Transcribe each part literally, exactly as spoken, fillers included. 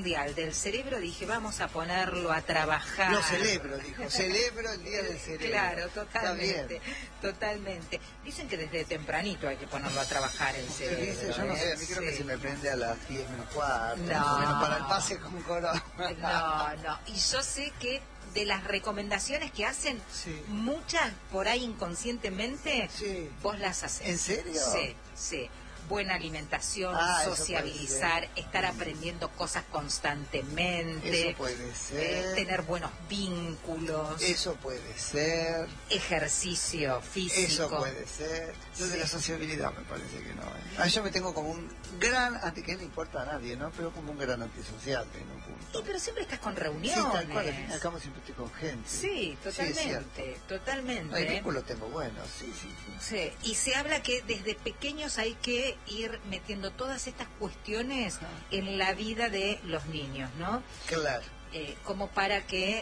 Mundial del Cerebro, dije, vamos a ponerlo a trabajar. Lo celebro, dijo, celebro el Día del Cerebro. Claro, totalmente, totalmente. Dicen que desde tempranito hay que ponerlo a trabajar el cerebro. Dice, yo no sé, a mí creo sí. que se me prende a las diez menos cuarto, no. menos para el pase con coro. No, no, y yo sé que de las recomendaciones que hacen, sí. muchas por ahí inconscientemente, sí. vos las haces. ¿En serio? Sí, sí. Buena alimentación, ah, sociabilizar, estar aprendiendo cosas constantemente. Eso puede ser. Eh, tener buenos vínculos. Eso puede ser. Ejercicio físico. Eso puede ser. Lo sí. de la sociabilidad me parece que no. ¿eh? Ah, yo me tengo como un gran, anti que no le importa a nadie, ¿no? Pero como un gran antisocial en un punto. Y pero siempre estás con reuniones. Sí, tal cual, al fin y al cabo siempre estoy con gente. Sí, totalmente, sí, totalmente. No, el vínculo tengo bueno, sí, sí, sí. Sí, y se habla que desde pequeños hay que ir metiendo todas estas cuestiones en la vida de los niños, ¿no? Claro. Eh, como para que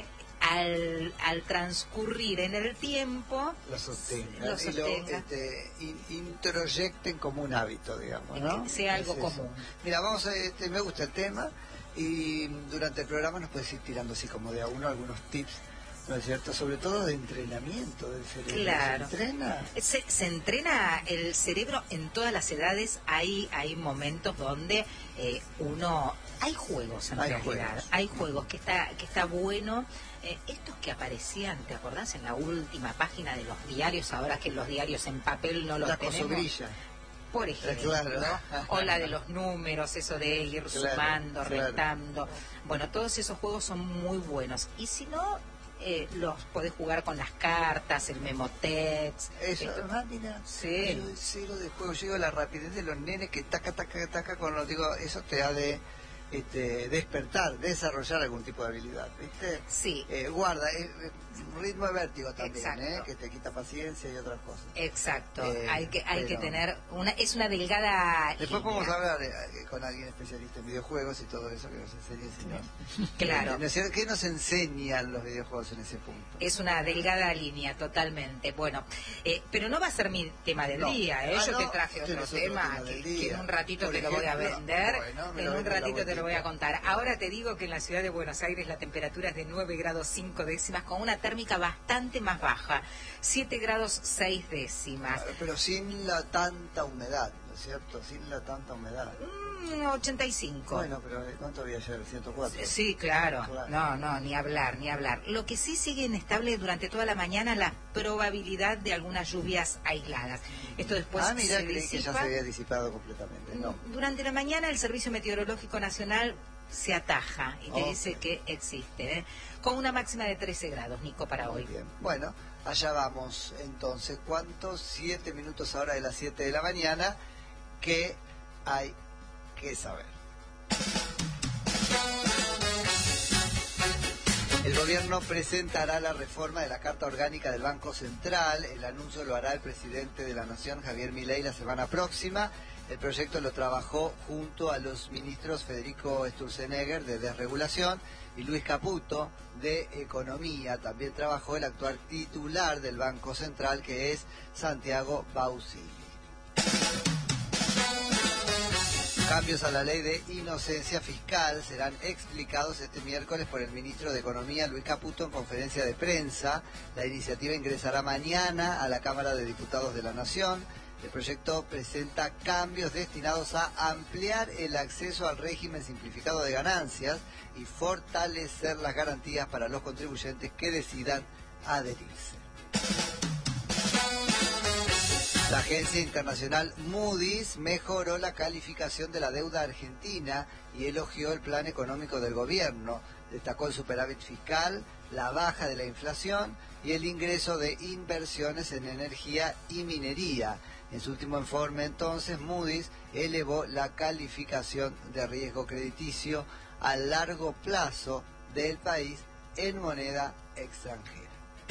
al, al transcurrir en el tiempo lo sostengan, lo sostenga. Y lo este, in, introyecten como un hábito, digamos, ¿no? Que sea algo es común. Mira, vamos a, este, me gusta el tema y durante el programa nos puedes ir tirando así como de a uno algunos tips, ¿no es cierto? Sobre todo de entrenamiento del cerebro. Claro. ¿Se entrena? Se, se entrena el cerebro en todas las edades. Hay, hay momentos donde eh, uno... Hay juegos en hay realidad. Juegos. Hay juegos que está, que está bueno. Eh, estos que aparecían, ¿te acordás? En la última página de los diarios, ahora que los diarios en papel no los la tenemos. Cosobrilla. Por ejemplo, claro. o la de los números, eso de ir claro, sumando, claro. restando. Bueno, todos esos juegos son muy buenos. Y si no... Eh, los podés jugar con las cartas, el Memotex. Eso, ah, mira, sí. Yo cero de juego, yo digo la rapidez de los nenes que taca, taca, taca, con los, digo, eso te ha de este, despertar, desarrollar algún tipo de habilidad, ¿viste? Sí. Eh, guarda, es, es un ritmo de vértigo también, ¿eh? Que te quita paciencia y otras cosas. Exacto, eh, hay que hay pero... que tener, una es una delgada Después línea. podemos hablar eh, con alguien especialista en videojuegos y todo eso que nos enseñe, señor. Claro. Eh, ¿Qué nos enseñan los videojuegos en ese punto? Es una delgada línea, totalmente. Bueno, eh, pero no va a ser mi tema del no. día, ¿eh? Ah, Yo no, te traje otro tema, tema que, día. que en un ratito Por te ejemplo, lo voy a vender, bueno, en un ratito te lo voy a contar. Ahora te digo que en la ciudad de Buenos Aires la temperatura es de nueve grados cinco décimas, con una térmica bastante más baja, siete grados seis décimas. Pero sin la tanta humedad, ¿no es cierto? Sin la tanta humedad. Mm, ochenta y cinco. Bueno, pero ¿cuánto había ayer? ¿ciento cuatro? Sí, claro. claro. No, no, ni hablar, ni hablar. Lo que sí sigue inestable durante toda la mañana la probabilidad de algunas lluvias aisladas. Esto después ah, mira, se creí disipa. que ya se había disipado completamente. No. Durante la mañana el Servicio Meteorológico Nacional se ataja y te oh, dice que existe, ¿eh? Con una máxima de trece grados, Nico, para Muy hoy. Bien. Bueno, allá vamos. Entonces, ¿cuántos? Siete minutos ahora de las siete de la mañana. ¿Qué hay que saber? El gobierno presentará la reforma de la Carta Orgánica del Banco Central. El anuncio lo hará el presidente de la Nación, Javier Milei, la semana próxima. El proyecto lo trabajó junto a los ministros Federico Sturzenegger, de Desregulación, y Luis Caputo, de Economía. También trabajó el actual titular del Banco Central, que es Santiago Bausili. Cambios a la ley de inocencia fiscal serán explicados este miércoles por el ministro de Economía, Luis Caputo, en conferencia de prensa. La iniciativa ingresará mañana a la Cámara de Diputados de la Nación. El proyecto presenta cambios destinados a ampliar el acceso al régimen simplificado de ganancias y fortalecer las garantías para los contribuyentes que decidan adherirse. La agencia internacional Moody's mejoró la calificación de la deuda argentina y elogió el plan económico del gobierno. Destacó el superávit fiscal, la baja de la inflación y el ingreso de inversiones en energía y minería. En su último informe, entonces, Moody's elevó la calificación de riesgo crediticio a largo plazo del país en moneda extranjera.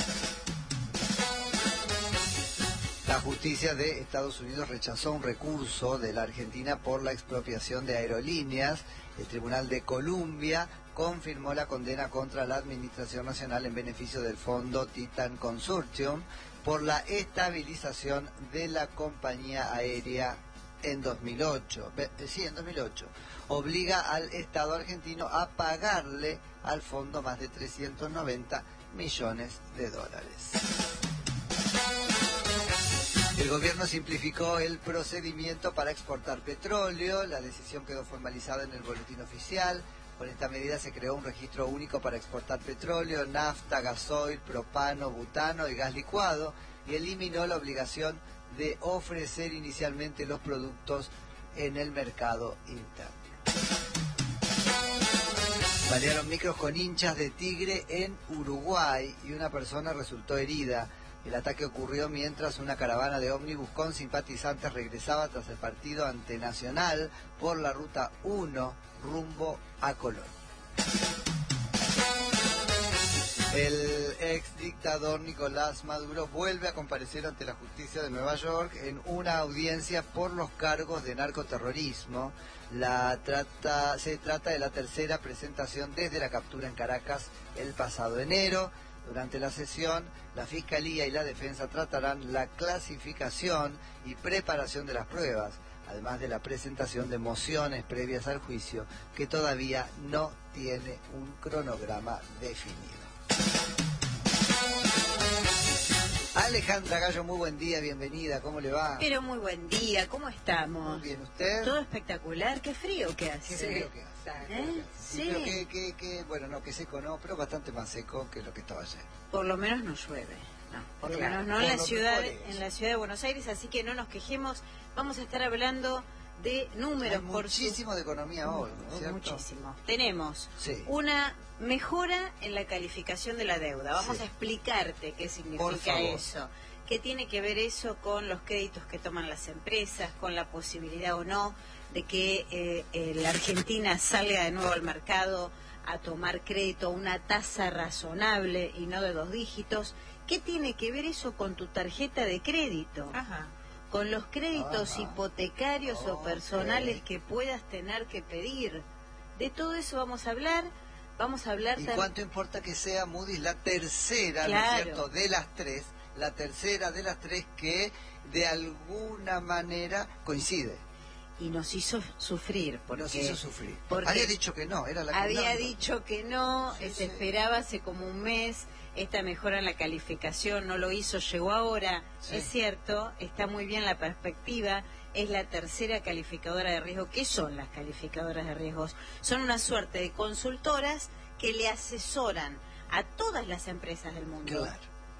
La justicia de Estados Unidos rechazó un recurso de la Argentina por la expropiación de aerolíneas. El Tribunal de Columbia confirmó la condena contra la Administración Nacional en beneficio del fondo Titan Consortium por la estabilización de la compañía aérea en dos mil ocho, sí, en dos mil ocho, obliga al Estado argentino a pagarle al fondo más de trescientos noventa millones de dólares. El gobierno simplificó el procedimiento para exportar petróleo. La decisión quedó formalizada en el boletín oficial. Con esta medida se creó un registro único para exportar petróleo, nafta, gasoil, propano, butano y gas licuado, y eliminó la obligación de ofrecer inicialmente los productos en el mercado interno. Balearon micros con hinchas de tigre en Uruguay y una persona resultó herida. El ataque ocurrió mientras una caravana de ómnibus con simpatizantes regresaba tras el partido ante Nacional por la ruta uno rumbo a Colón. El ex dictador Nicolás Maduro vuelve a comparecer ante la justicia de Nueva York en una audiencia por los cargos de narcoterrorismo. La trata, se trata de la tercera presentación desde la captura en Caracas el pasado enero. Durante la sesión, la Fiscalía y la Defensa tratarán la clasificación y preparación de las pruebas, además de la presentación de mociones previas al juicio, que todavía no tiene un cronograma definido. Alejandra Gallo, muy buen día, bienvenida, ¿cómo le va? Pero muy buen día, ¿cómo estamos? Muy bien, ¿usted? Todo espectacular, qué frío que hace. Qué frío que hace. ¿Eh? Sí, Sí. pero que, que, que, bueno, no, que seco no, pero bastante más seco que lo que estaba ayer. Por lo menos no llueve. No, por lo Claro, menos no por en la lo ciudad, mejor es. en la ciudad de Buenos Aires, así que no nos quejemos. Vamos a estar hablando de números. Hay por muchísimo su... de economía hoy, ¿no es cierto? Muchísimo. Tenemos Sí. una mejora en la calificación de la deuda. Vamos Sí. a explicarte qué Por significa favor. eso. ¿Qué tiene que ver eso con los créditos que toman las empresas, con la posibilidad o no de que eh, eh, la Argentina salga de nuevo al mercado a tomar crédito a una tasa razonable y no de dos dígitos? ¿Qué tiene que ver eso con tu tarjeta de crédito? Ajá. Con los créditos Ajá. hipotecarios o Ok. personales que puedas tener que pedir. De todo eso vamos a hablar. Vamos a hablar ¿Y tam- cuánto importa que sea Moody's la tercera, ¿no Claro. es cierto?, de las tres, la tercera de las tres que de alguna manera coincide, y nos hizo sufrir porque nos hizo sufrir. porque Había dicho que no, era la que había no, dicho que no, Sí, se sí. esperaba hace como un mes esta mejora en la calificación, no lo hizo, llegó ahora. Sí. Es cierto, está muy bien la perspectiva, es la tercera calificadora de riesgo. ¿Qué son las calificadoras de riesgos? Son una suerte de consultoras que le asesoran a todas las empresas del mundo, Claro.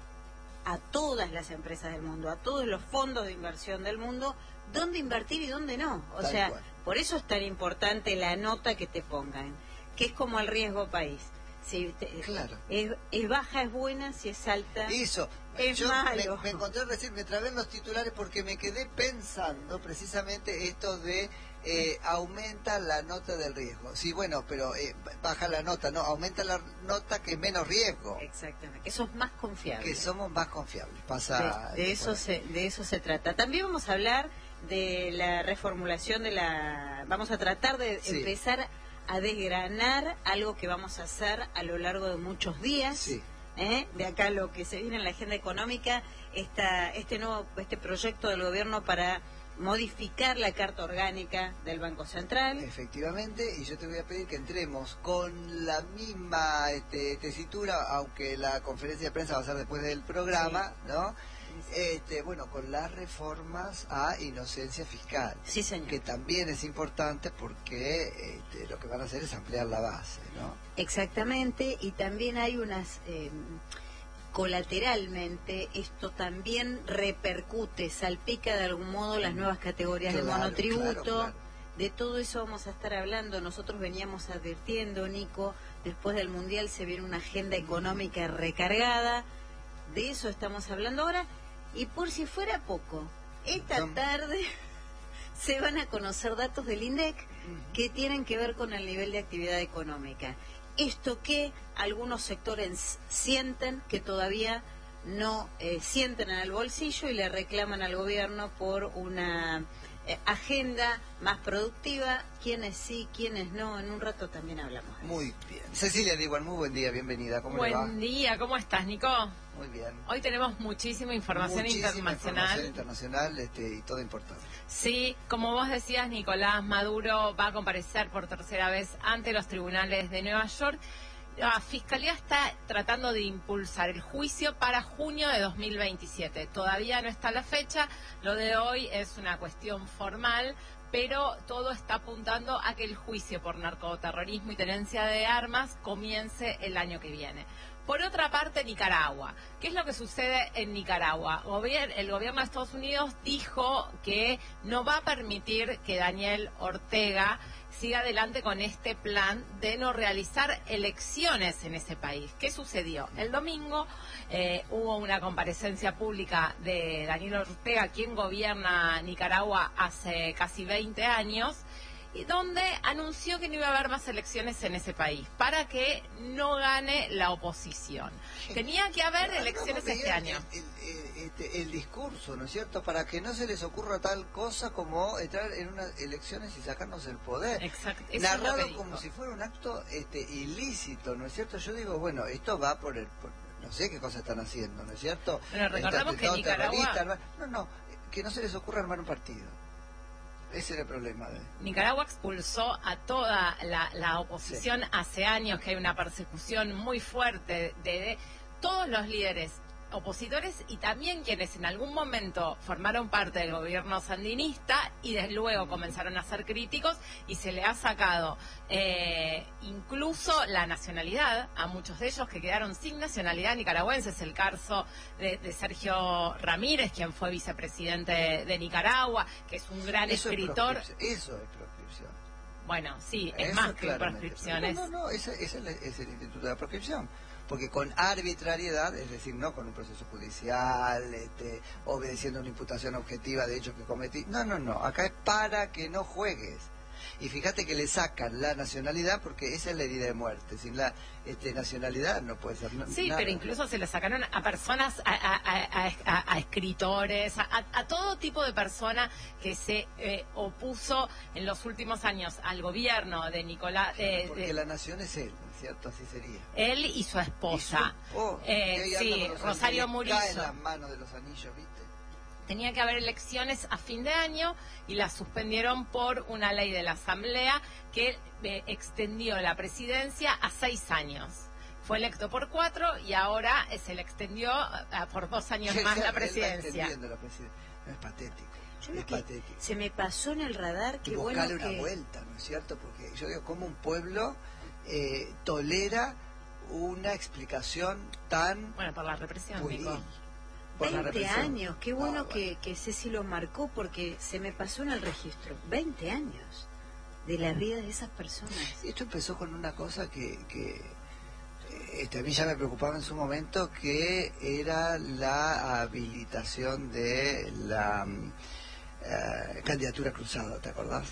a todas las empresas del mundo, a todos los fondos de inversión del mundo, dónde invertir y dónde no. O Tal sea, cual. por eso es tan importante la nota que te pongan, que es como el riesgo país. Si te- Claro. es, es baja, es buena, si es alta. Eso, Es yo malo. me, me encontré recién, me trabé en los titulares porque me quedé pensando precisamente esto de eh, aumenta la nota del riesgo. Sí, bueno, pero eh, baja la nota, no, aumenta la nota que es menos riesgo, Exactamente, que sos más confiable. que somos más confiables. Pasa de, de eso por ahí. se, de eso se trata. También vamos a hablar de la reformulación de la... Vamos a tratar de Sí. empezar a desgranar algo que vamos a hacer a lo largo de muchos días. Sí. ¿eh? De acá lo que se viene en la agenda económica, esta, este nuevo este proyecto del gobierno para modificar la carta orgánica del Banco Central. Efectivamente, y yo te voy a pedir que entremos con la misma este, tesitura, aunque la conferencia de prensa va a ser después del programa, ¿no? Este, bueno, con las reformas a inocencia fiscal, Sí, señor. que también es importante porque este, lo que van a hacer es ampliar la base, ¿no? Exactamente, y también hay unas... eh, colateralmente, esto también repercute, salpica de algún modo las nuevas categorías de Claro, monotributo. claro, claro. De todo eso vamos a estar hablando. Nosotros veníamos advirtiendo, Nico, después del Mundial se viene una agenda económica recargada. De eso estamos hablando ahora. Y por si fuera poco, esta Tom. tarde se van a conocer datos del INDEC que tienen que ver con el nivel de actividad económica. Esto que algunos sectores sienten que todavía no eh, sienten en el bolsillo y le reclaman al gobierno por una eh, agenda más productiva, quiénes sí, quiénes no, en un rato también hablamos. Muy bien. Cecilia Diwan, muy buen día, bienvenida. ¿Cómo le va? Buen día, ¿cómo estás, Nico? Muy bien. Hoy tenemos muchísima información Muchísima internacional. información internacional este, y todo importante. Sí, como vos decías, Nicolás Maduro va a comparecer por tercera vez ante los tribunales de Nueva York. La Fiscalía está tratando de impulsar el juicio para junio de dos mil veintisiete. Todavía no está la fecha, lo de hoy es una cuestión formal, pero todo está apuntando a que el juicio por narcoterrorismo y tenencia de armas comience el año que viene. Por otra parte, Nicaragua. ¿Qué es lo que sucede en Nicaragua? Gobier- el gobierno de Estados Unidos dijo que no va a permitir que Daniel Ortega siga adelante con este plan de no realizar elecciones en ese país. ¿Qué sucedió? El domingo eh, hubo una comparecencia pública de Daniel Ortega, quien gobierna Nicaragua hace casi veinte años, y donde anunció que no iba a haber más elecciones en ese país para que no gane la oposición. Tenía que haber Pero elecciones hagamos este bien año. El, el- este, el discurso, ¿no es cierto? Para que no se les ocurra tal cosa como entrar en unas elecciones y sacarnos el poder. Exacto. Eso es lo que Narrado dijo. como si fuera un acto este, ilícito, ¿no es cierto? Yo digo, bueno, esto va por el... por- no sé qué cosas están haciendo, ¿no es cierto? Pero recordamos que Atentado Nicaragua- terrorista, armar- No, no, que no se les ocurra armar un partido. Ese era el problema de... Nicaragua expulsó a toda la, la oposición Sí. hace años, que hay una persecución muy fuerte de, de todos los líderes opositores y también quienes en algún momento formaron parte del gobierno sandinista y desde luego comenzaron a ser críticos, y se le ha sacado eh, incluso la nacionalidad a muchos de ellos que quedaron sin nacionalidad nicaragüense. Es el caso de, de Sergio Ramírez, quien fue vicepresidente de Nicaragua, que es un gran Eso es escritor. proscripción, eso es proscripción. Bueno, sí, es Eso más que claramente. proscripciones. No, no, no, ese, ese es, el, es el instituto de la proscripción. Porque con arbitrariedad, es decir, no con un proceso judicial, este, obedeciendo una imputación objetiva de hechos que cometí. No, no, no. Acá es para que no juegues. Y fíjate que le sacan la nacionalidad porque esa es la herida de muerte. Sin la este, nacionalidad no puede ser na- Sí, nada. pero incluso se le sacaron a personas, a, a- a- a- a escritores, a, a- a todo tipo de persona que se eh, opuso en los últimos años al gobierno de Nicolás, eh, Porque de- la nación es él, ¿no es cierto? Así sería. él y su esposa. Y su- oh, Eh, y ahí anda sí, con los Rosario anillos, Murillo. cae en las manos de los anillos, ¿viste? Tenía que haber elecciones a fin de año y las suspendieron por una ley de la Asamblea que eh, extendió la presidencia a seis años. Fue electo por cuatro y ahora eh, se le extendió eh, por dos años Sí, más sí, la él va presidencia. extendiendo la presidencia. No, es patético. Yo es lo que patético. se me pasó en el radar, Y qué bueno buscarle una que... vuelta, ¿no es cierto? Porque yo digo, ¿cómo un pueblo eh, tolera una explicación tan Bueno, por la represión, pueril? Nico. Por la veinte represión. años, qué Ah, bueno, bueno. que, que Ceci lo marcó porque se me pasó en el registro. veinte años de la vida de esas personas. Y esto empezó con una cosa que, que eh, este, a mí ya me preocupaba en su momento, que era la habilitación de la mm, eh, candidatura cruzada, ¿te acordás?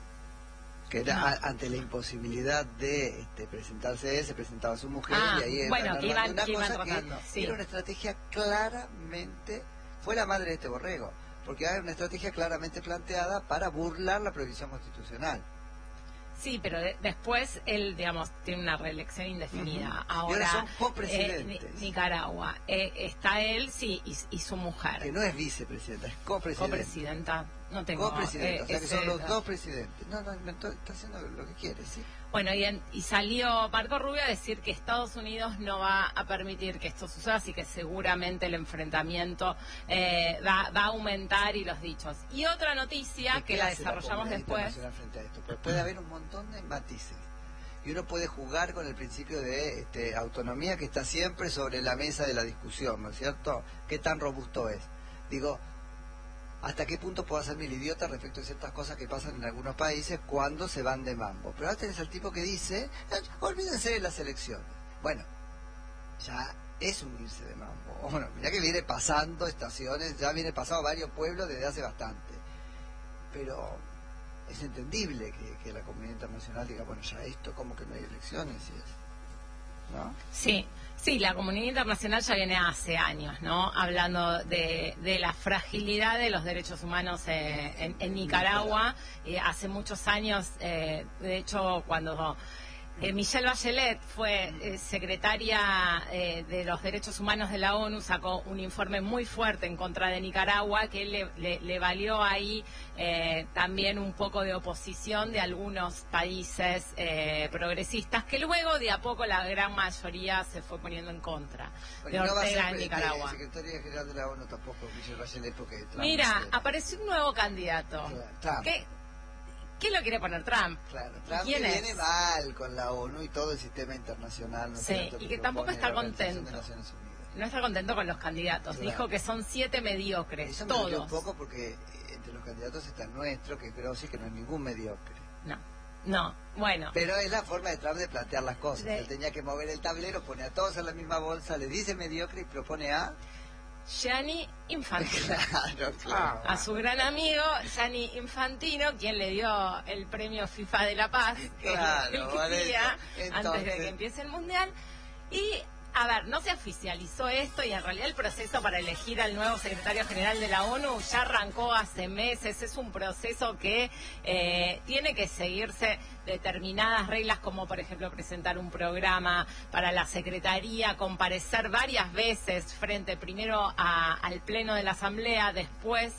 Que era No. a- ante la imposibilidad de este, presentarse él, se presentaba su mujer Ah, y ahí bueno, iban que armando iban- una que iban cosa que rotando, sí. era una estrategia claramente, fue la madre de este borrego, porque hay una estrategia claramente planteada para burlar la prohibición constitucional. Sí, pero de- después él, digamos, tiene una reelección indefinida. Ujú. Y Ahora, ahora son eh, copresidentes. Ni- Nicaragua, eh, está él, sí, y, y su mujer. Que no es vicepresidenta, es copresidenta. Copresidenta, no tengo... Copresidenta, eh, o sea que ese son los dato. dos presidentes. No, no, inventó, está haciendo lo que quiere, ¿sí? Bueno, y, en- y salió Marco Rubio a decir que Estados Unidos no va a permitir que esto suceda, así que seguramente el enfrentamiento eh, va, va a aumentar y los dichos. Y otra noticia ¿Y que qué la hace desarrollamos comunidad después. internacional frente a esto? Porque puede haber un montón de matices. Y uno puede jugar con el principio de este, autonomía que está siempre sobre la mesa de la discusión, ¿no es cierto? ¿Qué tan robusto es? Digo, ¿hasta qué punto puedo hacerme el idiota respecto a ciertas cosas que pasan en algunos países cuando se van de mambo? Pero ahora tenés al tipo que dice, "Eh, olvídense de las elecciones". Bueno, ya es un irse de mambo. Bueno, mirá que viene pasando estaciones, ya viene pasando varios pueblos desde hace bastante. Pero es entendible que, que la comunidad internacional diga, bueno, ya esto, como que no hay elecciones. Y es... ¿no? Sí. Sí, la comunidad internacional ya viene hace años, ¿no? Hablando de, de la fragilidad de los derechos humanos eh, en, en Nicaragua. Eh, hace muchos años, eh, de hecho, cuando eh, Michelle Bachelet fue eh, secretaria eh, de los derechos humanos de la ONU, sacó un informe muy fuerte en contra de Nicaragua que le, le, le valió ahí eh, también un poco de oposición de algunos países eh, progresistas, que luego de a poco la gran mayoría se fue poniendo en contra Bueno, de no va a Ortega ser en Nicaragua. Secretaria General de la ONU tampoco, Michelle Bachelet, porque Trump Mira, se- apareció un nuevo candidato. Trump. ¿Qué, ¿Qué lo quiere poner Trump? Claro, Trump ¿Quién que es? viene mal con la ONU y todo el sistema internacional, ¿no es Sí, cierto? y que propone tampoco está la Organización contento. de Naciones Unidas. No está contento con los candidatos. Claro. Dijo que son siete mediocres, Eso me dolió todos. un poco porque eh, entre los candidatos está el nuestro, que es Grossi, que no es ningún mediocre. No, no, bueno. Pero es la forma de Trump de plantear las cosas. De- Él tenía que mover el tablero, pone a todos en la misma bolsa, le dice mediocre y propone a... Gianni Infantino. Claro, claro. A su gran amigo Gianni Infantino, quien le dio el premio FIFA de la Paz, que Claro, él vale. quería antes Entonces- de que empiece el Mundial. Y, a ver, no se oficializó esto y en realidad el proceso para elegir al nuevo secretario general de la ONU ya arrancó hace meses. Es un proceso que eh, tiene que seguirse determinadas reglas, como por ejemplo presentar un programa para la Secretaría, comparecer varias veces frente primero a- al Pleno de la Asamblea, después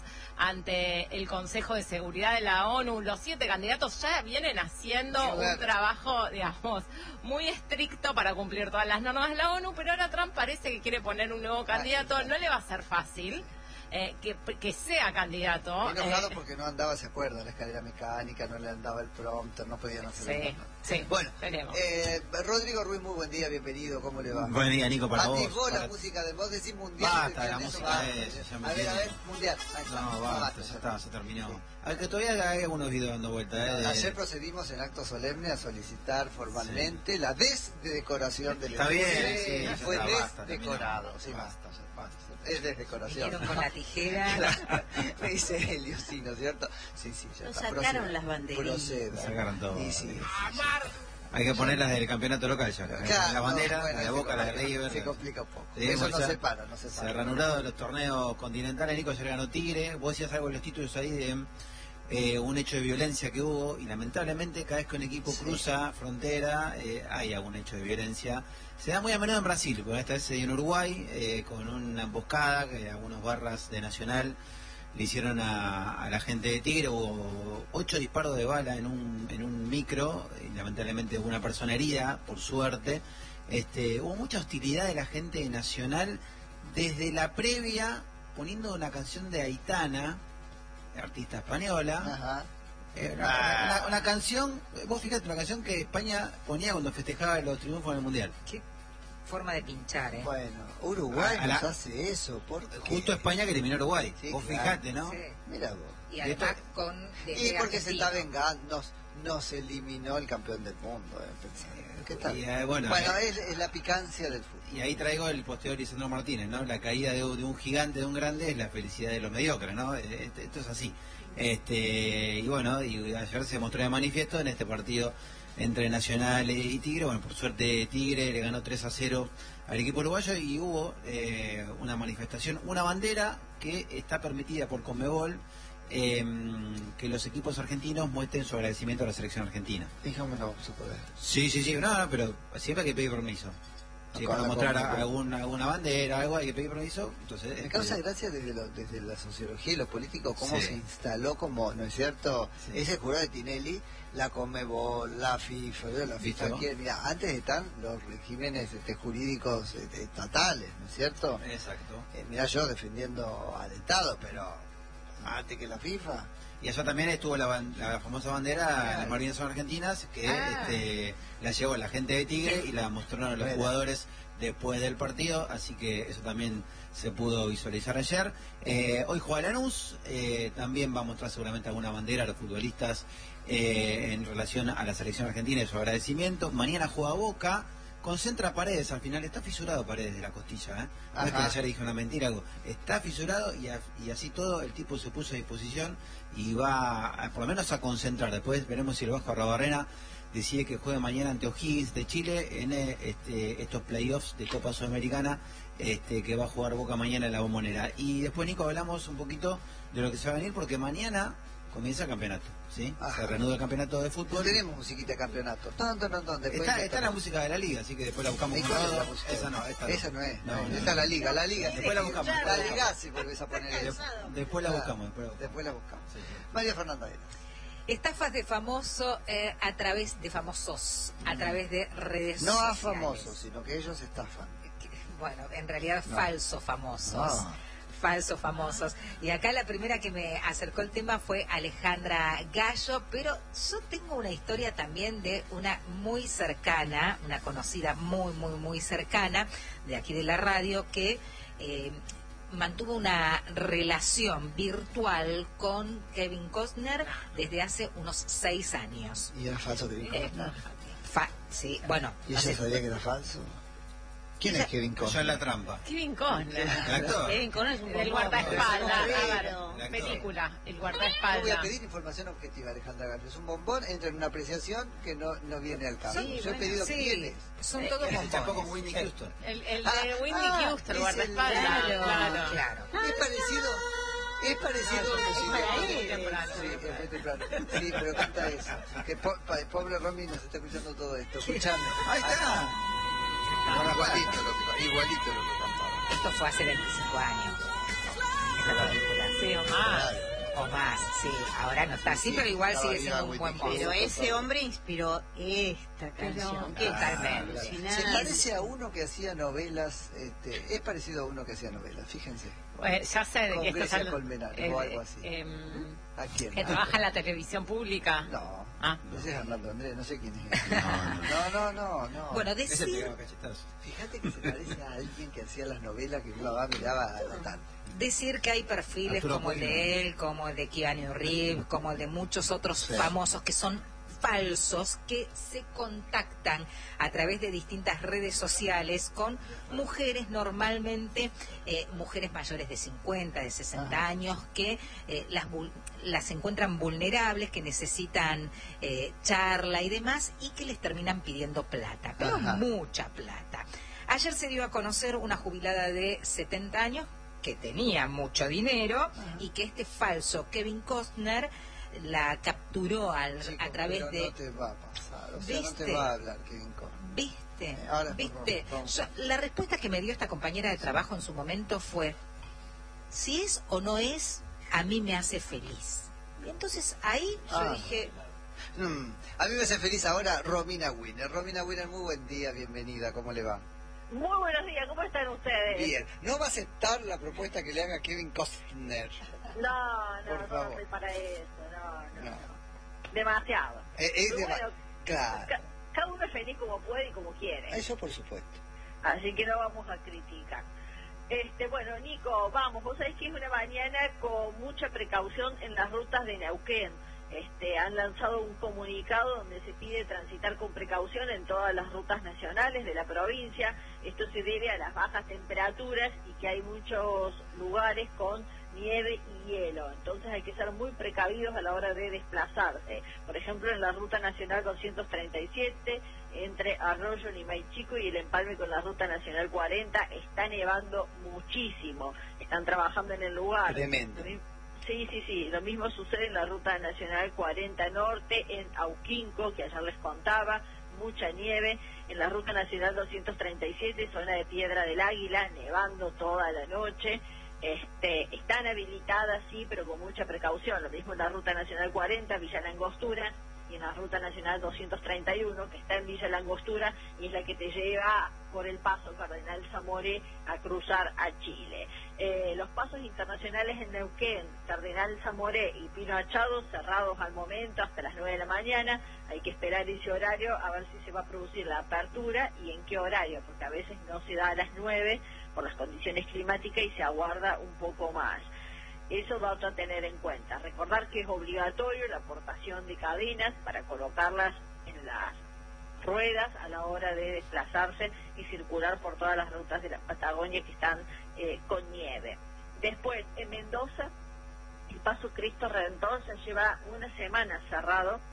ante el Consejo de Seguridad de la ONU. Los siete candidatos ya vienen haciendo Claro. un trabajo, digamos, muy estricto para cumplir todas las normas de la ONU, pero ahora Trump parece que quiere poner un nuevo candidato. No le va a ser fácil eh, que, que sea candidato. Enojado eh, porque no andaba, se acuerda, la escalera mecánica, no le andaba el prompter, no podían hacer Sí, sí, Bueno, veremos. eh, Rodrigo Ruiz, muy buen día, bienvenido, ¿cómo le va? Buen día, Nico, para vos. Atisbó la Para- música de vos, decís mundial. Basta de la eso música basta. esa, ya me A ver, a tiene- ver, mundial. Ahí está. No, basta, ya está, se terminó. Al que todavía hay algunos videos dando vuelta, ¿eh? de- Ayer procedimos en acto solemne a solicitar formalmente la desdecoración del Está bien, edificio. sí, ya Fue está, basta, desdecorado, terminó. sí, Basta, basta. ya, basta. Es desdecoración. Vinieron con la tijera. Claro, me dice Helio, sí, ¿no es cierto? Sí, sí, ya Lo está. sacaron proceda. las banderitas. Proceda. Sacaron todo. Sí, sí. Hay que ponerlas del campeonato local ya. Claro, la bandera, no, bueno, la de se Boca, la de complica, River. se complica un poco. Sí, Eso pues no ya se para, no se Se para. han reanudado los torneos continentales, Nico, se ganó Tigre. Vos decías algo de los títulos ahí de eh, un hecho de violencia que hubo, y lamentablemente cada vez que un equipo Sí. cruza frontera eh, hay algún hecho de violencia. Se da muy a menudo en Brasil, porque esta vez se dio en Uruguay, eh, con una emboscada que algunos barras de Nacional le hicieron a, a la gente de Tigre. Hubo ocho disparos de bala en un, en un micro, y lamentablemente hubo una persona herida, por suerte. Este, hubo mucha hostilidad de la gente de Nacional desde la previa, poniendo una canción de Aitana, artista española. Ajá. Eh, una, una- una canción, vos fíjate, una canción que España ponía cuando festejaba los triunfos en el Mundial. Qué forma de pinchar, ¿eh? Bueno, Uruguay A la- nos hace eso. ¿Por qué? Justo España que eliminó a Uruguay. Sí, vos claro. fijate, ¿no? Sí. Mira vos. Y además con... Y desde porque se está argentino. vengando, nos, nos eliminó el campeón del mundo. eh. ¿Qué tal? Y, eh, bueno, Bueno, eh, es, es la picancia del fútbol. Y ahí traigo el posteo de Lisandro Martínez, ¿no? La caída de, de un gigante, de un grande, es la felicidad de los mediocres, ¿no? Eh, Esto, esto es así. Este, y bueno, y ayer se mostró de manifiesto en este partido entre Nacional y Tigre. Bueno, por suerte Tigre le ganó tres a cero al equipo uruguayo, y hubo eh, una manifestación, una bandera que está permitida por Conmebol, eh, que los equipos argentinos muestren su agradecimiento a la selección argentina. Dígamelo, su poder. Sí, sí, sí, no, no, pero siempre hay que pedir permiso. Sí, Con para la mostrar Conmebol. alguna, alguna bandera, algo, hay que pedir permiso. Entonces, Me este, causa gracia desde, lo- desde la sociología y lo político cómo Sí. se instaló como, ¿no es cierto? Sí. Ese jurado de Tinelli, la Conmebol, la FIFA, ¿no? la FIFA ¿Viste? quiere, mira, antes están los regímenes este, jurídicos este, estatales, ¿no es cierto? Exacto. Eh, mira, yo defendiendo al Estado, pero antes que la FIFA. Y allá también estuvo la, ban- la famosa bandera, las Malvinas son argentinas, que Ah. este, la llevó la gente de Tigre y la mostraron a los Bueno. jugadores después del partido, así que eso también se pudo visualizar ayer. Eh, hoy juega Lanús, eh, también va a mostrar seguramente alguna bandera a los futbolistas eh, en relación a la selección argentina y su agradecimiento. Mañana juega Boca, concentra Paredes, al final está fisurado Paredes de la costilla, ¿eh? No es que Ajá. ayer dije una mentira, algo. Está fisurado y, a- y así todo el tipo se puso a disposición y va a, por lo menos a concentrar. Después veremos si el Vasco Arrobarrena decide que juegue mañana ante O'Higgins de Chile en eh, este, estos playoffs de Copa Sudamericana este, que va a jugar Boca mañana en la Bombonera. Y después, Nico, hablamos un poquito de lo que se va a venir, porque mañana comienza el campeonato, ¿sí? Ajá. Se reanuda el campeonato de fútbol. No tenemos musiquita de campeonato. No, no, no, no, después Está, ya está la música de la liga, así que después la buscamos ¿Y con cuál es todo. la música? Esa no, esta no. Esa no es. No, No, no, esta no. es la liga, la liga. Después la buscamos. La liga sí volvés a poner De- eso. después la Ah, buscamos. Después la buscamos. Después la buscamos. Sí, sí. María Fernanda Era. Estafas de famoso eh, a través de famosos, a través de redes No a sociales. famosos, sino que ellos estafan. Bueno, en realidad No. falsos famosos. No. Falsos famosos. Y acá la primera que me acercó el tema fue Alejandra Gallo, pero yo tengo una historia también de una muy cercana, una conocida muy, muy, muy cercana, de aquí de la radio, que eh, mantuvo una relación virtual con Kevin Costner desde hace unos seis años. Y era falso Kevin Eh, Costner. fa- sí, bueno, ¿Y hace- ella sabía que era falso? ¿Quién es Kevin Cayó en Costner? la trampa. Kevin Costner. ¿El actor? Kevin Costner es un El bombón. guardaespaldas, Sí, Álvaro. el actor. Película, el Yo voy a guardaespaldas. pedir información objetiva, Alejandra Gallo. Es un bombón, entra en una apreciación que no, no viene al caso. Sí, Yo he bueno, pedido sí, quién es. son Eh, todos Se chapó bombones. con Whitney Houston. El, el Ah, de Whitney ah, Houston, es guardaespaldas. el- Claro. Claro. Es parecido, es parecido. Ah, sí, para sí, él. sí, Temprano. sí, es muy temprano. Sí, pero canta eso. Que po- pa- pobre Romy nos está escuchando todo esto. Escuchando. Ahí está. Igualito lo que, igualito lo que cantaba. Esto fue hace veinticinco años. Esta película. Sí, o más. O más, sí. Ahora no está así, pero igual sigue siendo un buen Whitney mozo. Pero ese hombre inspiró esta canción. que es totalmente. Se alucinante. parece a uno que hacía novelas, este, es parecido a uno que hacía novelas, fíjense. Eh, ya sé de Con qué estás Grecia hablando. Colmenares o algo así. em, ¿A quién? que trabaja en la televisión pública. No, Ah. ese es Armando Andrés, no sé quién es. No, no, no, no. Bueno, Ese decir, pegaba cachetazo. Fíjate que se parece a alguien que hacía las novelas que uno va miraba a la tarde. decir que hay perfiles Arturo como el Puig, de él, como el de Keanu Reeves, como el de muchos otros Sí. famosos que son falsos, que se contactan a través de distintas redes sociales con mujeres, normalmente eh, mujeres mayores de cincuenta, de sesenta Ajá. años, que eh, las, vul- las encuentran vulnerables, que necesitan eh, charla y demás, y que les terminan pidiendo plata, pero Ajá. mucha plata. Ayer se dio a conocer una jubilada de setenta años que tenía mucho dinero y que este falso Kevin Costner la capturó al, Chico, a través pero de... no te va a pasar, o sea, no te ¿Viste? va a hablar Kevin Costner. ¿Viste? Eh, ahora, ¿Viste? vamos. Yo- la respuesta que me dio esta compañera de trabajo en su momento fue, si es o no es, a mí me hace feliz. Y entonces ahí yo Ah. dije, Mm, A mí me hace feliz ahora Romina Winner. Romina Winner, muy buen día, bienvenida, ¿cómo le va? Muy buenos días, ¿cómo están ustedes? Bien, ¿no va a aceptar la propuesta que le haga Kevin Costner? No, no, Por no, favor. no estoy para eso, no, no. No. Demasiado. Eh, es Pero de bueno, claro, ca- cada uno es feliz como puede y como quiere. eso por supuesto. Así que no vamos a criticar. Este, bueno, Nico, vamos, vos sabés que es una mañana con mucha precaución en las rutas de Neuquén. Este, han lanzado un comunicado donde se pide transitar con precaución en todas las rutas nacionales de la provincia. Esto se debe a las bajas temperaturas y que hay muchos lugares con nieve y hielo. Entonces hay que ser muy precavidos a la hora de desplazarse. Por ejemplo, en la ruta nacional doscientos treinta y siete, entre Arroyo, Limay Chico y el empalme con la ruta nacional cuarenta, está nevando muchísimo. Están trabajando en el lugar. Tremendo. Sí, sí, sí. Lo mismo sucede en la ruta nacional cuarenta Norte, en Auquinco, que ayer les contaba, mucha nieve. En la ruta nacional doscientos treinta y siete, zona de Piedra del Águila, nevando toda la noche. Este, están habilitadas, sí, pero con mucha precaución. Lo mismo en la ruta nacional cuarenta, Villa Langostura, y en la ruta nacional doscientos treinta y uno, que está en Villa Langostura, y es la que te lleva por el paso Cardenal Zamoré a cruzar a Chile. Eh, los pasos internacionales en Neuquén, Cardenal Zamoré y Pino Achado, cerrados al momento hasta las nueve de la mañana. Hay que esperar ese horario a ver si se va a producir la apertura y en qué horario, porque a veces no se da a las nueve por las condiciones climáticas y se aguarda un poco más. Eso va a tener en cuenta. Recordar que es obligatorio la aportación de cadenas para colocarlas en las ruedas a la hora de desplazarse y circular por todas las rutas de la Patagonia que están eh, con nieve. Después, en Mendoza, el Paso Cristo Redentor se lleva una semana cerrado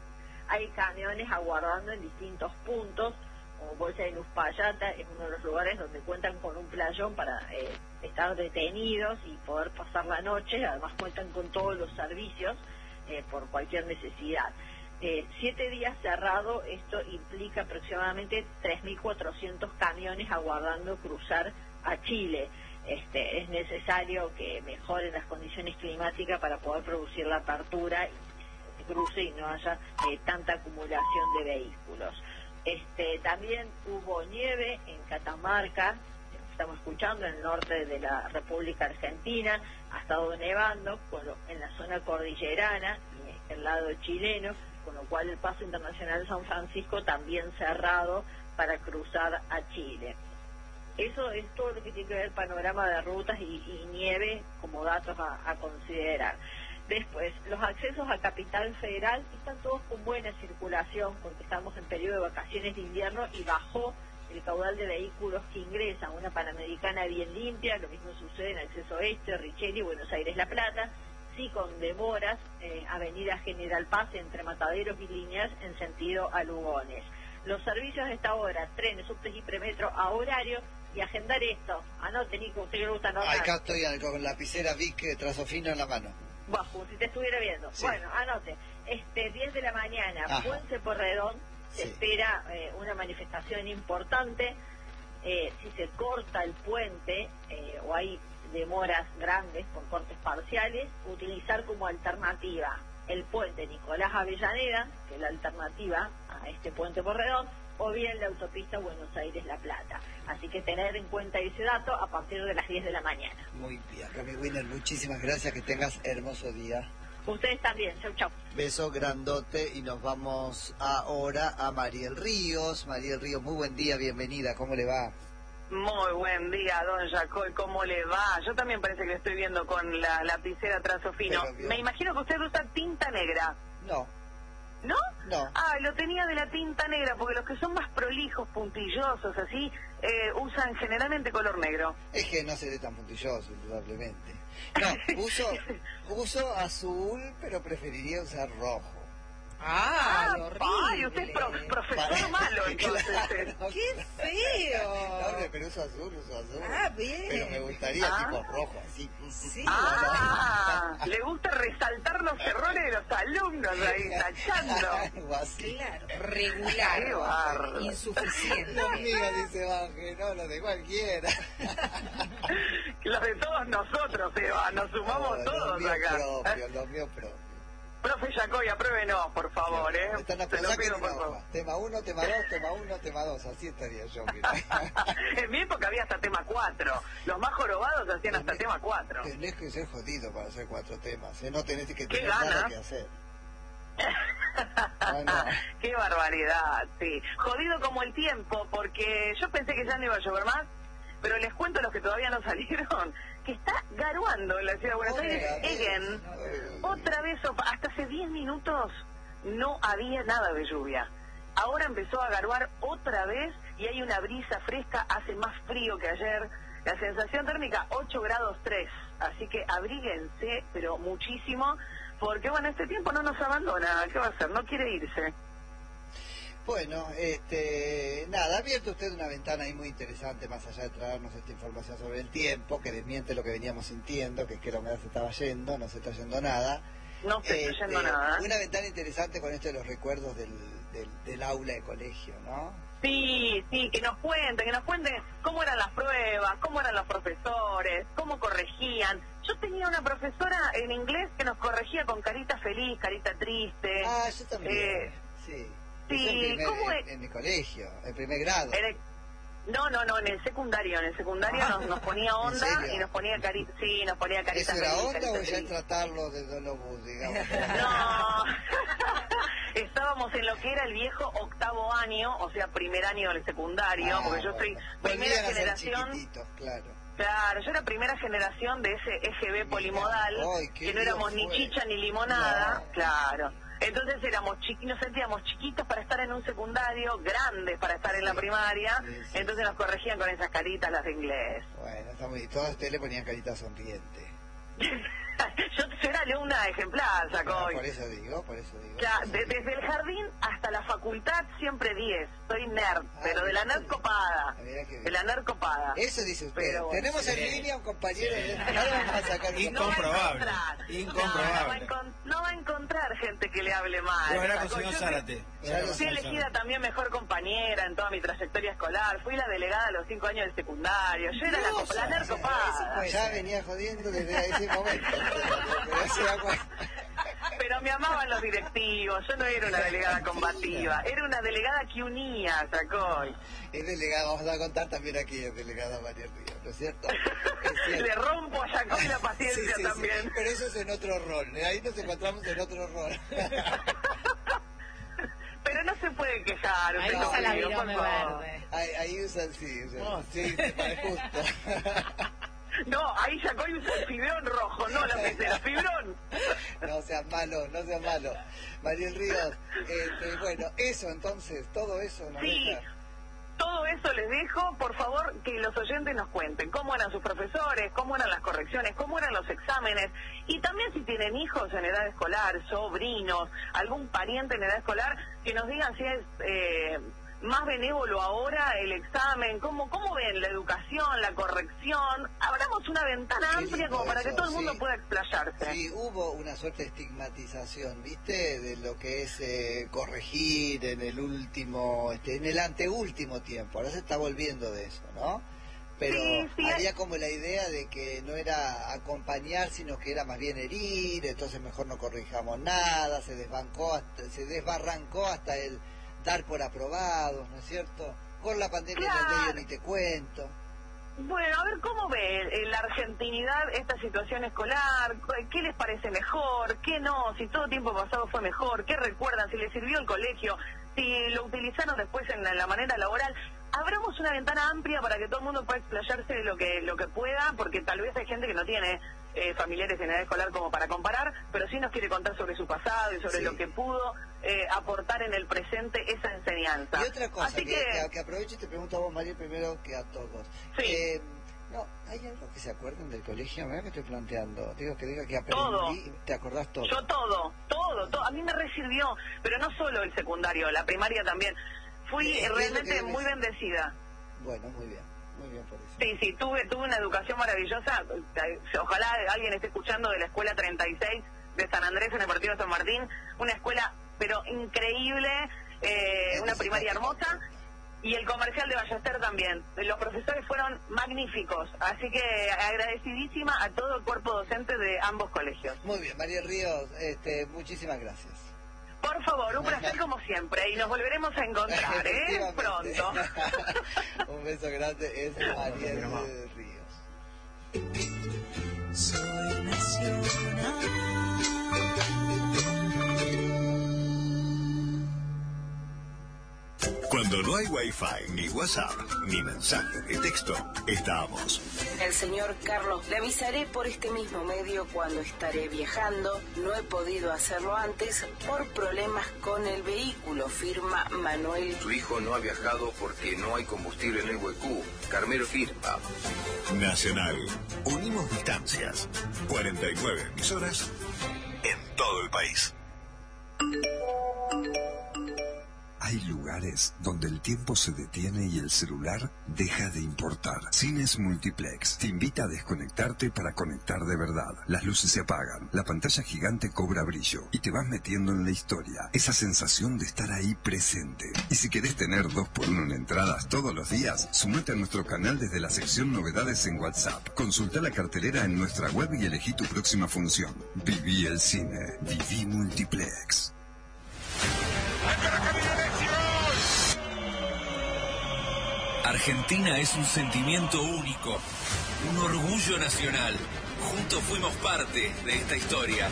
hay camiones aguardando en distintos puntos, como Bolsa de Uspallata, es uno de los lugares donde cuentan con un playón para eh, estar detenidos y poder pasar la noche. Además cuentan con todos los servicios eh, por cualquier necesidad. Eh, siete días cerrado, esto implica aproximadamente tres mil cuatrocientos camiones aguardando cruzar a Chile. Este, es necesario que mejoren las condiciones climáticas para poder producir la apertura y cruce y no haya eh, tanta acumulación de vehículos. Este, también hubo nieve en Catamarca, estamos escuchando, en el norte de la República Argentina, ha estado nevando con lo, en la zona cordillerana y el lado chileno, con lo cual el paso internacional de San Francisco también cerrado para cruzar a Chile. Eso es todo lo que tiene que ver el panorama de rutas y, y nieve como datos a, a considerar. Después, los accesos a Capital Federal están todos con buena circulación porque estamos en periodo de vacaciones de invierno y bajó el caudal de vehículos que ingresan. Una Panamericana bien limpia, lo mismo sucede en acceso este, Richelli, Buenos Aires, La Plata, sí con demoras, eh, Avenida General Paz entre Mataderos y Líneas en sentido a Lugones. Los servicios de esta hora, trenes, subtes y premetro a horario, y agendar esto. Anote, Nico, usted le gusta anotar. Acá estoy con lapicera Vic, trazo fino en la mano. Bajo, si te estuviera viendo. Sí. Bueno, anote. Este, diez de la mañana, Ajá. Puente Porredón, se sí. espera eh, una manifestación importante. Eh, si se corta el puente eh, o hay demoras grandes por cortes parciales, utilizar como alternativa el puente Nicolás Avellaneda, que es la alternativa a este Puente Porredón, o bien la autopista Buenos Aires-La Plata. Así que tener en cuenta ese dato a partir de las diez de la mañana. Muy bien, Cami Wiener, muchísimas gracias, que tengas hermoso día. Ustedes también, chau chau. Beso grandote y nos vamos ahora a Mariel Ríos. Mariel Ríos, muy buen día, bienvenida, ¿cómo le va? Muy buen día, don Jacoy, ¿cómo le va? Yo también parece que estoy viendo con la lapicera trazo fino. Me imagino que usted usa tinta negra. No. ¿No? No. Ah, lo tenía de la tinta negra, porque los que son más prolijos, puntillosos, así, eh, usan generalmente color negro. Es que no seré tan puntilloso, indudablemente. No, uso, uso azul, pero preferiría usar rojo. Ah, ah horrible. Ay, usted es pro, profesor Para, malo, entonces. Claro, ¡qué feo! No, hombre, pero uso azul, uso azul. Ah, bien. Pero me gustaría ah. tipo rojo, así. Sí. Ah, le gusta resaltar los errores de los alumnos ahí, tachando. Algo así. Claro, regular, insuficiente. Los míos, dice Baje, no, los de cualquiera. Los de todos nosotros, Eva, nos sumamos no, todos los acá. Propios, los míos propios. Profe Jacoy, apruébenos, por favor, ¿eh? Están a pensar que no, por favor. Tema uno, tema dos, tema uno, tema dos, así estaría yo. En mi época había hasta tema cuatro. Los más jorobados hacían hasta tenés, tema cuatro. Tenés que ser jodido para hacer cuatro temas, ¿eh? No tenés que tener nada que hacer. No, no. Qué barbaridad, sí. Jodido como el tiempo, porque yo pensé que ya no iba a llover más, pero les cuento a los que todavía no salieron que está garuando en la ciudad de Buenos Aires. Egen, otra vez, hasta hace diez minutos no había nada de lluvia. Ahora empezó a garuar otra vez y hay una brisa fresca, hace más frío que ayer. La sensación térmica ocho grados tres, así que abríguense, pero muchísimo, porque bueno, este tiempo no nos abandona. ¿Qué va a hacer? No quiere irse. Bueno, este, nada, ha abierto usted una ventana ahí muy interesante, más allá de traernos esta información sobre el tiempo, que desmiente lo que veníamos sintiendo, que es que la humedad se estaba yendo, no se está yendo nada. No se está este, yendo nada. Una ventana interesante con esto de los recuerdos del, del, del aula de colegio, ¿no? Sí, sí, que nos cuenten, que nos cuenten cómo eran las pruebas, cómo eran los profesores, cómo corregían. Yo tenía una profesora en inglés que nos corregía con carita feliz, carita triste. Ah, yo también, eh, sí. Sí, en, primer, ¿cómo en, en mi colegio, en primer grado. En el, no, no, no, en el secundario, en el secundario ah, nos, nos ponía onda y nos ponía carita, sí, nos ponía carita ¿Eso era feliz, onda carita o ya feliz. tratarlo de dolobús, digamos? No, estábamos en lo que era el viejo octavo año, o sea, primer año del secundario, ah, porque yo bueno. soy primera generación. Claro. Claro, yo era primera generación de ese E G B polimodal, Ay, que no éramos fue. ni chicha ni limonada, no. claro. Entonces éramos chiqui nos sentíamos chiquitos para estar en un secundario, grandes para estar sí, en la primaria, sí, sí, entonces sí. Nos corregían con esas caritas las de inglés. Bueno, está muy... todos ustedes le ponían caritas sonrientes. Yo, yo era alumna ejemplar, sacó. Ah, por eso digo, por eso digo. Ya, de, desde el jardín hasta la facultad siempre diez. Soy nerd, ah, pero de la nerd copada. De la nerd copada. Eso dice usted. Pero, Tenemos sí. en línea un compañero sí. de... Ahora vamos a sacar un... Incomprobable. No Incomprobable. No, no, no va a encontrar gente que le hable mal. Yo era con el señor Zárate. Fui elegida también mejor compañera en toda mi trayectoria escolar. Fui la delegada a los cinco años del secundario. Yo era no, la, la nerd copada. Ya venía jodiendo desde ese momento. Pero me amaban los directivos. Yo no era una delegada combativa. Era una delegada que unía, sacó. Es delegada, vamos a contar también aquí, es delegada María Ríos, ¿no es cierto? Es cierto. Le rompo a Jacob la paciencia sí, sí, también. Sí. Pero eso es en otro rol. Ahí nos encontramos en otro rol. Pero no se puede quejar. Ahí no, usa la amigo, virome verde. Ahí, ahí usan, sí. Usan, oh. Sí, justo. No, ahí Jacob usa el fibrón rojo, no la pecera, fibrón. No seas malo, no seas malo. Mariel Ríos, este, bueno, eso entonces, todo eso nos sí. deja... Todo eso les dejo, por favor, que los oyentes nos cuenten cómo eran sus profesores, cómo eran las correcciones, cómo eran los exámenes, y también si tienen hijos en edad escolar, sobrinos, algún pariente en edad escolar, que nos digan si es eh, más benévolo ahora el examen, cómo, cómo ven la educación, la corrección. Abramos una ventana Qué amplia como para eso, que todo el mundo sí. pueda explayarse. Sí, hubo una suerte de estigmatización, ¿viste? De lo que es eh, corregir en el último, este, en el anteúltimo tiempo. Ahora se está volviendo de eso, ¿no? Pero sí, sí, había como la idea de que no era acompañar, sino que era más bien herir, entonces mejor no corrijamos nada, se desbancó, hasta, se desbarrancó hasta el dar por aprobados, ¿no es cierto? Con la pandemia claro. en el medio ni te cuento. Bueno, a ver, ¿cómo ve en la argentinidad esta situación escolar? ¿Qué les parece mejor? ¿Qué no? Si todo tiempo pasado fue mejor, ¿qué recuerdan? ¿Si les sirvió el colegio? ¿Si lo utilizaron después en la manera laboral? Abramos una ventana amplia para que todo el mundo pueda explayarse de lo que lo que pueda, porque tal vez hay gente que no tiene eh, familiares en edad escolar como para comparar, pero sí nos quiere contar sobre su pasado y sobre sí. lo que pudo eh, aportar en el presente esa enseñanza. Y otra cosa, Así que, que... que, que aprovecho y te pregunto a vos, María, primero que a todos. Sí. Eh, no, ¿hay algo que se acuerden del colegio? Mira que estoy planteando. Digo que diga que aprendí, todo. ¿te acordás todo? Yo todo, todo, todo. A mí me resirvió, pero no solo el secundario, la primaria también. Fui sí, realmente muy bendecida. Bueno, muy bien, muy bien por eso. Sí, sí, tuve tuve una educación maravillosa. Ojalá alguien esté escuchando de la escuela treinta y seis de San Andrés en el partido de San Martín. Una escuela, pero increíble, eh, una primaria hermosa. Y el comercial de Ballester también. Los profesores fueron magníficos. Así que agradecidísima a todo el cuerpo docente de ambos colegios. Muy bien, María Ríos, este, muchísimas gracias. Por favor, un placer como siempre y nos volveremos a encontrar, ¿eh? Pronto. Un beso grande, es María Ríos. Soy nacional. Cuando no hay wifi, ni WhatsApp, ni mensaje de texto, estamos. El señor Carlos, le avisaré por este mismo medio cuando estaré viajando. No he podido hacerlo antes por problemas con el vehículo, firma Manuel. Su hijo no ha viajado porque no hay combustible en el Huecú. Carmelo firma. Nacional. Unimos distancias. cuarenta y nueve emisoras en todo el país. Hay lugares donde el tiempo se detiene y el celular deja de importar. Cines Multiplex te invita a desconectarte para conectar de verdad. Las luces se apagan, la pantalla gigante cobra brillo y te vas metiendo en la historia. Esa sensación de estar ahí presente. Y si querés tener dos por uno en entradas todos los días, sumate a nuestro canal desde la sección Novedades en WhatsApp. Consulta la cartelera en nuestra web y elegí tu próxima función. Viví el cine. Viví Multiplex. Argentina es un sentimiento único, un orgullo nacional. Juntos fuimos parte de esta historia.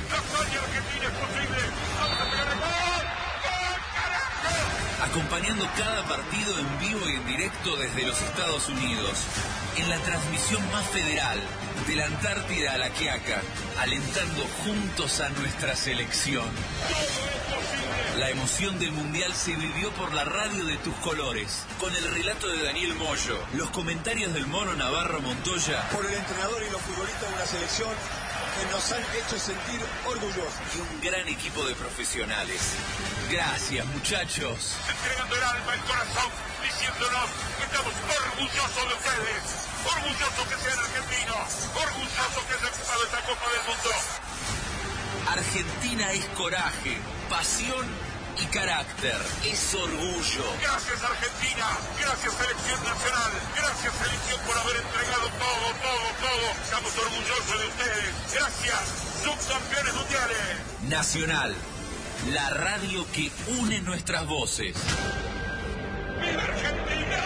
Acompañando cada partido en vivo y en directo desde los Estados Unidos. En la transmisión más federal, de la Antártida a la Quiaca, alentando juntos a nuestra selección. La emoción del Mundial se vivió por la radio de tus colores, con el relato de Daniel Moyo, los comentarios del Mono Navarro Montoya, por el entrenador y los futbolistas de una selección que nos han hecho sentir orgullosos. Y un gran equipo de profesionales. Gracias, muchachos. Entregando el alma, el corazón, diciéndonos que estamos orgullosos de ustedes. Orgullosos que sean argentinos. Orgullosos que hayan jugado esta Copa del Mundo. Argentina es coraje, pasión y carácter. Es orgullo. Gracias, Argentina. Gracias, Selección Nacional. Gracias, Selección, por haber entregado todo, todo, todo. Estamos orgullosos de ustedes. Gracias, subcampeones mundiales. Nacional, la radio que une nuestras voces. ¡Viva Argentina!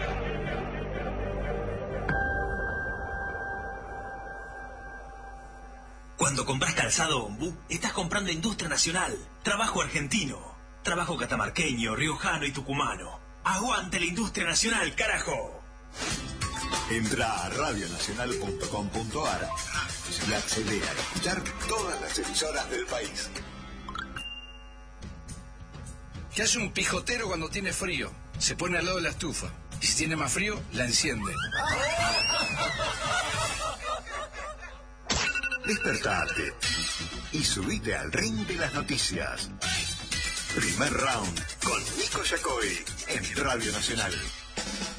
Cuando compras calzado Ombú, estás comprando industria nacional, trabajo argentino, trabajo catamarqueño, riojano y tucumano. ¡Aguante la industria nacional, carajo! Entra a radio nacional punto com punto ar y accede a escuchar todas las emisoras del país. ¿Qué hace un pijotero cuando tiene frío? Se pone al lado de la estufa. Y si tiene más frío, la enciende. Despertate y subite al ring de las noticias. Primer round con Nico Yacoy en Radio Nacional.